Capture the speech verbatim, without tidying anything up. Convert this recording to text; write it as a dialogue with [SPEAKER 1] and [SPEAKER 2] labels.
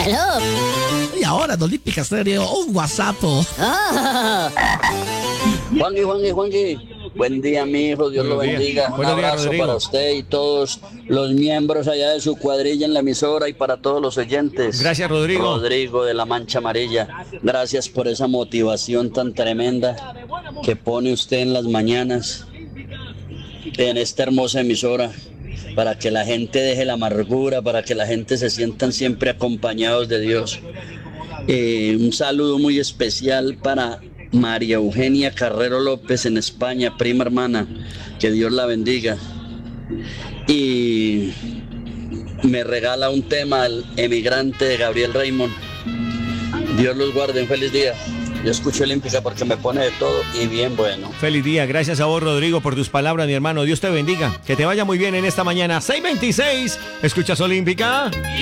[SPEAKER 1] Hello.
[SPEAKER 2] Y ahora en Olímpica Estéreo, un WhatsApp.
[SPEAKER 1] Oh.
[SPEAKER 3] Juanqui, Juanqui, Juanqui. Buen día, mi hijo. Dios lo
[SPEAKER 4] Buenos días.
[SPEAKER 3] bendiga. Un
[SPEAKER 4] Buenos días,
[SPEAKER 3] abrazo
[SPEAKER 4] Rodrigo.
[SPEAKER 3] para usted y todos los miembros allá de su cuadrilla en la emisora y para todos los oyentes.
[SPEAKER 4] Gracias, Rodrigo.
[SPEAKER 3] Rodrigo de la Mancha Amarilla. Gracias por esa motivación tan tremenda que pone usted en las mañanas en esta hermosa emisora, para que la gente deje la amargura, para que la gente se sientan siempre acompañados de Dios. Eh, un saludo muy especial para María Eugenia Carrero López en España, prima hermana, que Dios la bendiga. Y me regala un tema al emigrante de Gabriel Raymond. Dios los guarde, un feliz día. Yo escucho Olímpica porque me pone de todo y bien bueno.
[SPEAKER 4] Feliz día, gracias a vos, Rodrigo, por tus palabras, mi hermano. Dios te bendiga, que te vaya muy bien en esta mañana. seis veintiséis, ¿escuchas Olímpica?